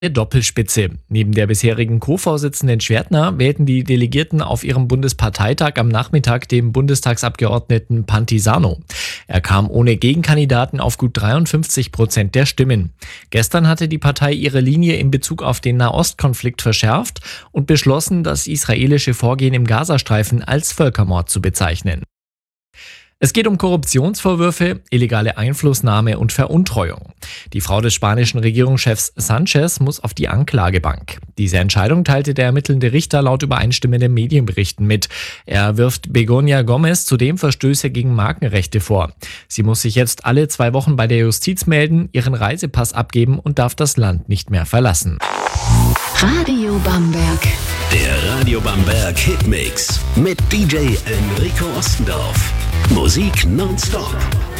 Doppelspitze. Neben der bisherigen Co-Vorsitzenden Schwertner wählten die Delegierten auf ihrem Bundesparteitag am Nachmittag den Bundestagsabgeordneten Pantisano. Er kam ohne Gegenkandidaten auf gut 53% der Stimmen. Gestern hatte die Partei ihre Linie in Bezug auf den Nahostkonflikt verschärft und beschlossen, das israelische Vorgehen im Gazastreifen als Völkermord zu bezeichnen. Es geht um Korruptionsvorwürfe, illegale Einflussnahme und Veruntreuung. Die Frau des spanischen Regierungschefs Sanchez muss auf die Anklagebank. Diese Entscheidung teilte der ermittelnde Richter laut übereinstimmenden Medienberichten mit. Er wirft Begoña Gómez zudem Verstöße gegen Markenrechte vor. Sie muss sich jetzt alle 2 Wochen bei der Justiz melden, ihren Reisepass abgeben und darf das Land nicht mehr verlassen. Radio Bamberg. Der Radio Bamberg Hitmix mit DJ Enrico Ostendorf. Musik nonstop.